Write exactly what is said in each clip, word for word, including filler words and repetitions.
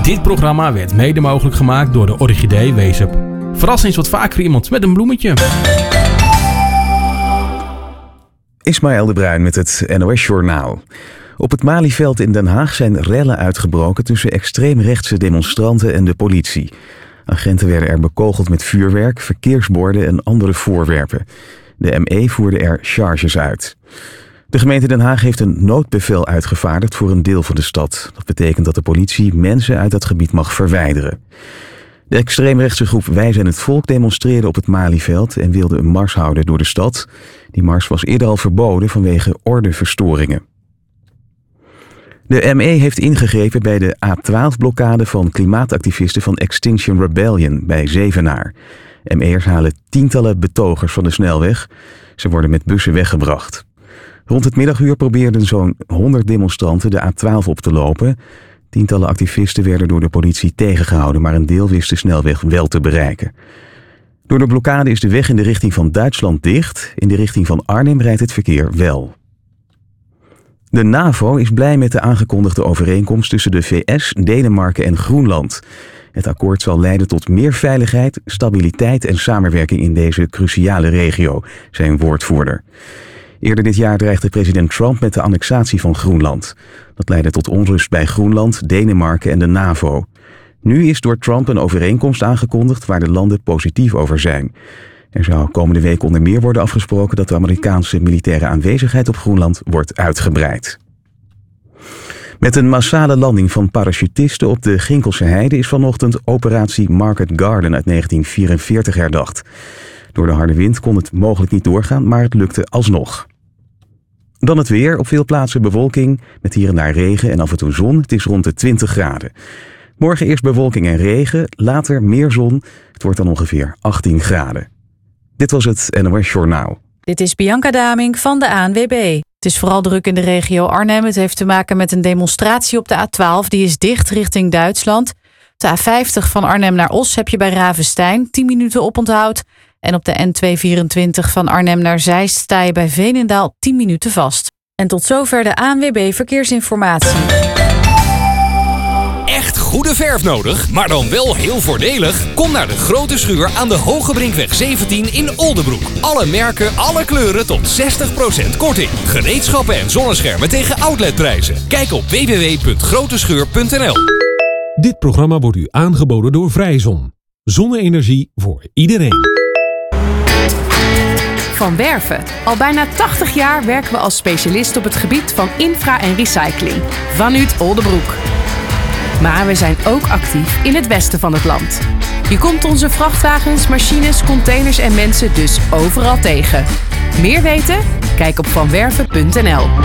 Dit programma werd mede mogelijk gemaakt door de Orchidee Weesup. Verras eens wat vaker iemand met een bloemetje. Ismaël de Bruin met het N O S-journaal. Op het Malieveld in Den Haag zijn rellen uitgebroken tussen extreemrechtse demonstranten en de politie. Agenten werden er bekogeld met vuurwerk, verkeersborden en andere voorwerpen. De M E voerde er charges uit. De gemeente Den Haag heeft een noodbevel uitgevaardigd voor een deel van de stad. Dat betekent dat de politie mensen uit dat gebied mag verwijderen. De extreemrechtse groep Wij zijn het Volk demonstreerde op het Malieveld en wilde een mars houden door de stad. Die mars was eerder al verboden vanwege ordeverstoringen. De M E heeft ingegrepen bij de A twaalf blokkade van klimaatactivisten van Extinction Rebellion bij Zevenaar. M E'ers halen tientallen betogers van de snelweg. Ze worden met bussen weggebracht. Rond het middaguur probeerden zo'n honderd demonstranten de A twaalf op te lopen. Tientallen activisten werden door de politie tegengehouden, maar een deel wist de snelweg wel te bereiken. Door de blokkade is de weg in de richting van Duitsland dicht. In de richting van Arnhem rijdt het verkeer wel. De NAVO is blij met de aangekondigde overeenkomst tussen de V S, Denemarken en Groenland. Het akkoord zal leiden tot meer veiligheid, stabiliteit en samenwerking in deze cruciale regio, zei een woordvoerder. Eerder dit jaar dreigde president Trump met de annexatie van Groenland. Dat leidde tot onrust bij Groenland, Denemarken en de NAVO. Nu is door Trump een overeenkomst aangekondigd waar de landen positief over zijn. Er zou komende week onder meer worden afgesproken dat de Amerikaanse militaire aanwezigheid op Groenland wordt uitgebreid. Met een massale landing van parachutisten op de Ginkelse Heide is vanochtend operatie Market Garden uit negentien vierenveertig herdacht. Door de harde wind kon het mogelijk niet doorgaan, maar het lukte alsnog. Dan het weer. Op veel plaatsen bewolking, met hier en daar regen en af en toe zon. Het is rond de twintig graden. Morgen eerst bewolking en regen, later meer zon. Het wordt dan ongeveer achttien graden. Dit was het N O S-journaal. Dit is Bianca Daming van de A N W B. Het is vooral druk in de regio Arnhem. Het heeft te maken met een demonstratie op de A twaalf. Die is dicht richting Duitsland. Op de A vijftig van Arnhem naar Os heb je bij Ravenstein tien minuten oponthoud. En op de N tweehonderdvierentwintig van Arnhem naar Zeist sta je bij Veenendaal tien minuten vast. En tot zover de A N W B Verkeersinformatie. Echt goede verf nodig, maar dan wel heel voordelig? Kom naar de Grote Schuur aan de Hogebrinkweg zeventien in Oldenbroek. Alle merken, alle kleuren tot zestig procent korting. Gereedschappen en zonneschermen tegen outletprijzen. Kijk op w w w punt groteschuur punt n l. Dit programma wordt u aangeboden door Vrijzon. Zonne-energie voor iedereen. Van Werven. Al bijna tachtig jaar werken we als specialist op het gebied van infra en recycling. Vanuit Oldenbroek. Maar we zijn ook actief in het westen van het land. Je komt onze vrachtwagens, machines, containers en mensen dus overal tegen. Meer weten? Kijk op vanwerven punt n l.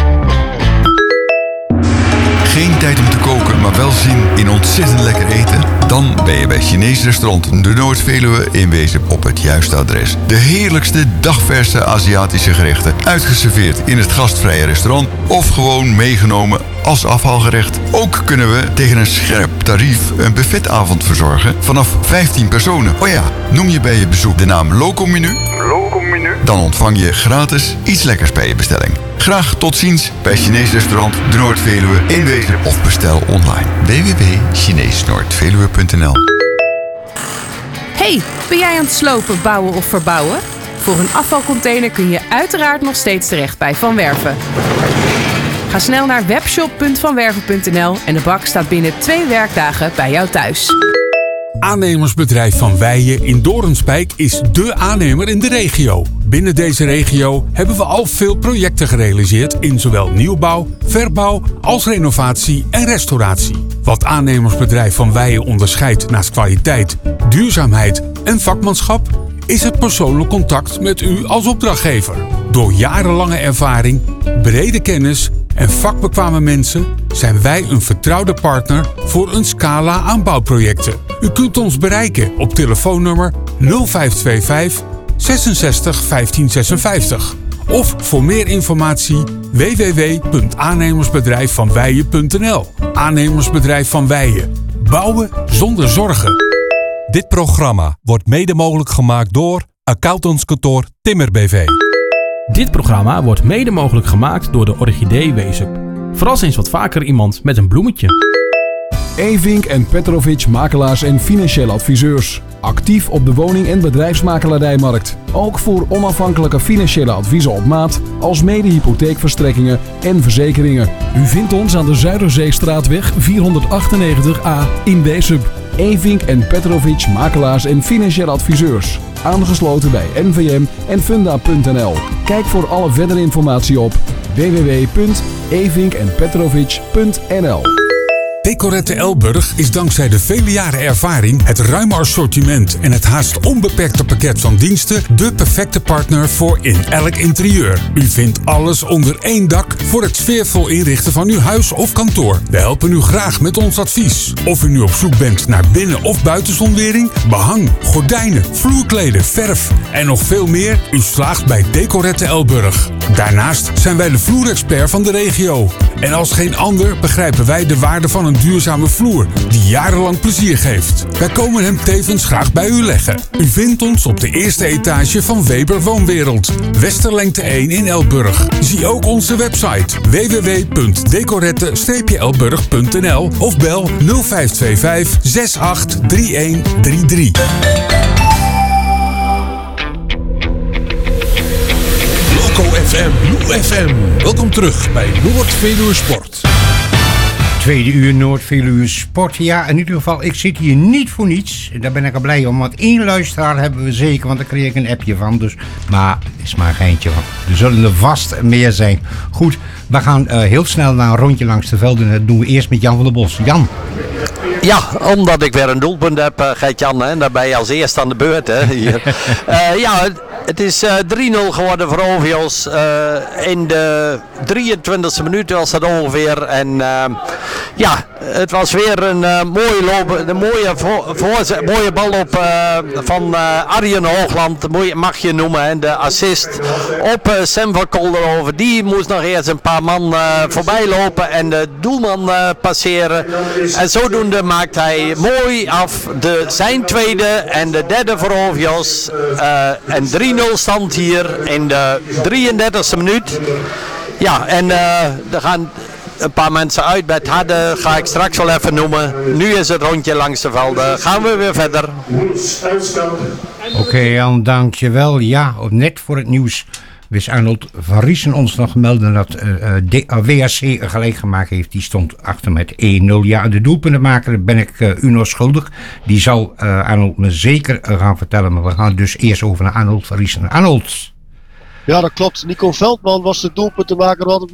Geen tijd om te koken, maar wel zin in ontzettend lekker eten? Dan ben je bij Chinees restaurant De Noord-Veluwe in Weesup op het juiste adres. De heerlijkste dagverse Aziatische gerechten, uitgeserveerd in het gastvrije restaurant of gewoon meegenomen als afhaalgerecht. Ook kunnen we tegen een scherp tarief een buffetavond verzorgen vanaf vijftien personen. Oh ja, noem je bij je bezoek de naam Locomenu? Locomenu. Dan ontvang je gratis iets lekkers bij je bestelling. Graag tot ziens bij Chinees restaurant De Noord-Veluwe in Weesup of bestel online w w w punt chinees noord veluwe punt n l. Hey, ben jij aan het slopen, bouwen of verbouwen? Voor een afvalcontainer kun je uiteraard nog steeds terecht bij Van Werven. Ga snel naar webshop punt vanwerven punt n l en de bak staat binnen twee werkdagen bij jou thuis. Aannemersbedrijf Van Weijen in Doornspijk is dé aannemer in de regio. Binnen deze regio hebben we al veel projecten gerealiseerd in zowel nieuwbouw, verbouw als renovatie en restauratie. Wat aannemersbedrijf Van Weijen onderscheidt naast kwaliteit, duurzaamheid en vakmanschap is het persoonlijk contact met u als opdrachtgever. Door jarenlange ervaring, brede kennis en vakbekwame mensen zijn wij een vertrouwde partner voor een scala aan bouwprojecten. U kunt ons bereiken op telefoonnummer nul vijf twee vijf zesenzestig vijftien zesenvijftig of voor meer informatie w w w punt aannemersbedrijf van weijen punt n l. Aannemersbedrijf Van Weijen. Bouwen zonder zorgen. Dit programma wordt mede mogelijk gemaakt door accountantskantoor Timmer B V. Dit programma wordt mede mogelijk gemaakt door de Orchidee Weesup. Verras eens wat vaker iemand met een bloemetje. Evink en Petrovic makelaars en financiële adviseurs. Actief op de woning- en bedrijfsmakelarijmarkt. Ook voor onafhankelijke financiële adviezen op maat, als mede hypotheekverstrekkingen en verzekeringen. U vindt ons aan de Zuiderzeestraatweg vierhonderdachtennegentig A in Weesup. Evink en Petrovic makelaars en financiële adviseurs. Aangesloten bij N V M en Funda punt n l. Kijk voor alle verdere informatie op w w w punt evink en petrovic punt n l. Decorette Elburg is dankzij de vele jaren ervaring, het ruime assortiment en het haast onbeperkte pakket van diensten de perfecte partner voor in elk interieur. U vindt alles onder één dak voor het sfeervol inrichten van uw huis of kantoor. We helpen u graag met ons advies. Of u nu op zoek bent naar binnen- of buitenzonwering, behang, gordijnen, vloerkleden, verf en nog veel meer, u slaagt bij Decorette Elburg. Daarnaast zijn wij de vloerexpert van de regio. En als geen ander begrijpen wij de waarde van een duurzame vloer die jarenlang plezier geeft. Wij komen hem tevens graag bij u leggen. U vindt ons op de eerste etage van Weber Woonwereld, Westerlengte één in Elburg. Zie ook onze website w w w punt decorette elburg punt n l of bel nul vijf twee vijf zes acht drie een drie drie. F M, Blue F M. Welkom terug bij Noord-Veluwe Sport. Tweede uur Noord-Veluwe Sport. Ja, in ieder geval, ik zit hier niet voor niets. Daar ben ik er blij om, want één luisteraar hebben we zeker, want daar kreeg ik een appje van. Dus, maar het is maar een geintje, want er zullen er vast meer zijn. Goed, we gaan uh, heel snel naar een rondje langs de velden. Dat doen we eerst met Jan van der Bos. Jan. Ja, omdat ik weer een doelpunt heb, uh, Gert-Jan, hè, dan ben je als eerste aan de beurt. Hè, hier. uh, ja, het is uh, drie nul geworden voor O V Os. Uh, in de drieëntwintigste minuut was dat ongeveer. En uh, ja, het was weer een uh, mooie loop, een mooie, vo- voorzet, mooie bal op uh, van uh, Arjen Hoogland, mooie, mag je noemen. En de assist op uh, Sam van Kolderhoven. Die moest nog eerst een paar man uh, voorbij lopen en de doelman uh, passeren. En zodoende maakt hij mooi af de, zijn tweede en de derde voor O V Os. Uh, en drie nul stand hier in de drieëndertigste minuut. Ja, en uh, er gaan een paar mensen uit bij het hadden, ga ik straks wel even noemen. Nu is het rondje langs de velden. Gaan we weer verder. Oké okay, Jan, dankjewel. Ja, net voor het nieuws wist Arnold van Riesen ons nog melden dat uh, de, uh, W A C gelijk gemaakt heeft. Die stond achter met één nul. Ja, de doelpuntenmaker ben ik uh, u nog schuldig. Die zal uh, Arnold me zeker uh, gaan vertellen. Maar we gaan dus eerst over naar Arnold van Riesen. Arnold. Ja, dat klopt. Nico Veldman was de doelpuntenmaker. We hadden